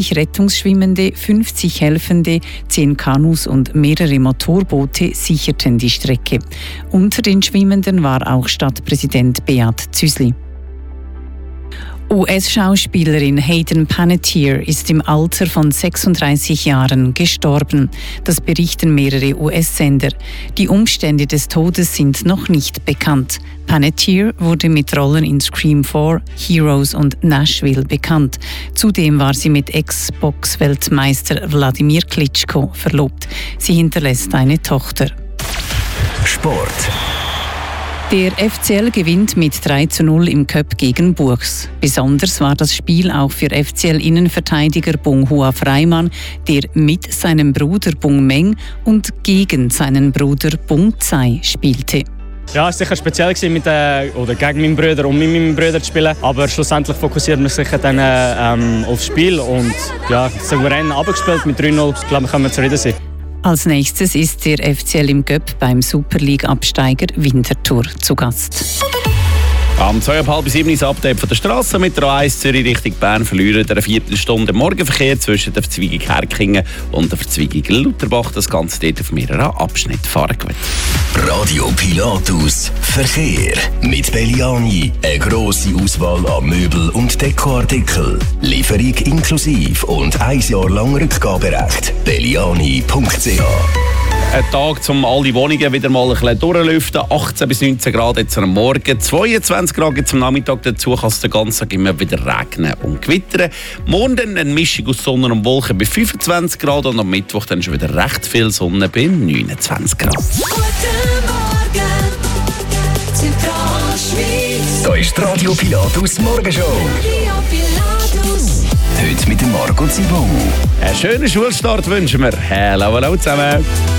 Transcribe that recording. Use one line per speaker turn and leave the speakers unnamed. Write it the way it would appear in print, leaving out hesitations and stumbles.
Rettungsschwimmende, 50 Helfende, 10 Kanus und mehrere Motorboote sicherten die Strecke. Unter den Schwimmenden war auch Stadtpräsident Beat Züsli. US-Schauspielerin Hayden Panettiere ist im Alter von 36 Jahren gestorben. Das berichten mehrere US-Sender. Die Umstände des Todes sind noch nicht bekannt. Panettiere wurde mit Rollen in Scream 4, Heroes und Nashville bekannt. Zudem war sie mit Ex-Box-Weltmeister Wladimir Klitschko verlobt. Sie hinterlässt eine Tochter.
Sport.
Der FCL gewinnt mit 3:0 im Cup gegen Buchs. Besonders war das Spiel auch für FCL-Innenverteidiger Bung Hua Freimann, der mit seinem Bruder Bung Meng und gegen seinen Bruder Bung Tsai spielte.
Ja, es war sicher speziell oder gegen meinen Bruder und mit meinem Bruder zu spielen. Aber schlussendlich fokussiert man sich dann aufs Spiel und ja, souverän abgespielt mit 3:0. Ich glaube, wir können zufrieden sein.
Als nächstes ist der FCL im Cup beim Super League-Absteiger Winterthur zu Gast.
Am 6:30 ist das Update von der Straße mit der A1 Zürich Richtung Bern verlieren eine Viertelstunde Morgenverkehr zwischen der Verzweigung Herkingen und der Verzweigung Lutherbach. Das Ganze dort auf mehreren Abschnitten fahren gut.
Radio Pilatus Verkehr mit Belliani. Eine grosse Auswahl an Möbel- und Dekoartikeln. Lieferung inklusive und 1 Jahr lang Rückgaberecht. Belliani.ch.
Ein Tag, um alle Wohnungen wieder mal ein bisschen durchlüften. 18 bis 19 Grad jetzt am Morgen, 22 Grad jetzt am Nachmittag. Dazu kann es den ganzen Tag immer wieder regnen und gewittern. Morgen dann eine Mischung aus Sonne und Wolken bei 25 Grad und am Mittwoch dann schon wieder recht viel Sonne bei 29 Grad.
Guten Morgen, Zentralschweiz.
Da ist die Radio Pilatus Morgenshow.
Radio Pilatus.
Heute mit dem Marco Zibon.
Einen schönen Schulstart wünschen wir. Hallo zusammen.